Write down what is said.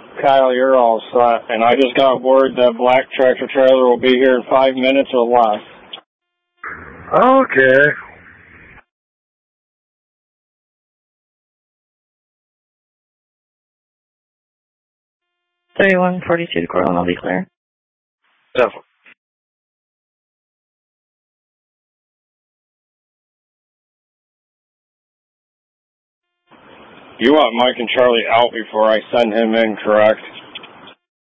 Kyle, you're all set. And I just got word that black tractor trailer will be here in 5 minutes or less. Okay. $3142 to Cortland, I'll be clear. Definitely. You want Mike and Charlie out before I send him in, correct?